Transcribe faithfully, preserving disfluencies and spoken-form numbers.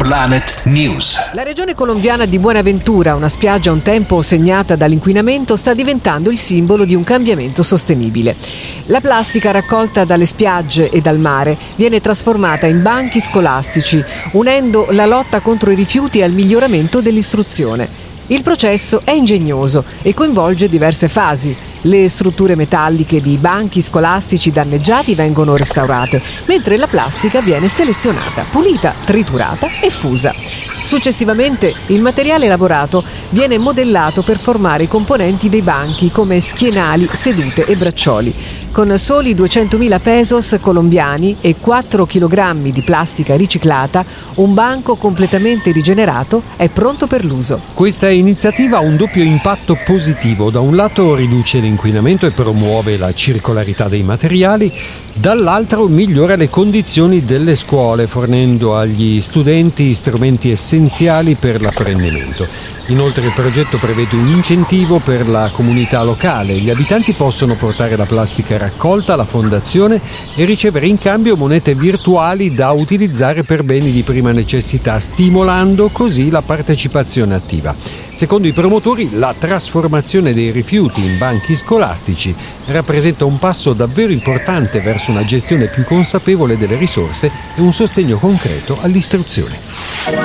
Planet News. La regione colombiana di Buenaventura, una spiaggia un tempo segnata dall'inquinamento, sta diventando il simbolo di un cambiamento sostenibile. La plastica raccolta dalle spiagge e dal mare viene trasformata in banchi scolastici, unendo la lotta contro i rifiuti al miglioramento dell'istruzione. Il processo è ingegnoso e coinvolge diverse fasi. Le strutture metalliche di banchi scolastici danneggiati vengono restaurate, mentre la plastica viene selezionata, pulita, triturata e fusa. Successivamente il materiale lavorato viene modellato per formare i componenti dei banchi come schienali, sedute e braccioli. Con soli duecentomila pesos colombiani e quattro chilogrammi di plastica riciclata, un banco completamente rigenerato è pronto per l'uso. Questa iniziativa ha un doppio impatto positivo. Da un lato riduce l'inquinamento e promuove la circolarità dei materiali, dall'altro migliora le condizioni delle scuole, fornendo agli studenti strumenti essenziali per l'apprendimento. Inoltre il progetto prevede un incentivo per la comunità locale. Gli abitanti possono portare la plastica raccolta alla fondazione e ricevere in cambio monete virtuali da utilizzare per beni di prima necessità, stimolando così la partecipazione attiva. Secondo i promotori, la trasformazione dei rifiuti in banchi scolastici rappresenta un passo davvero importante verso una gestione più consapevole delle risorse e un sostegno concreto all'istruzione.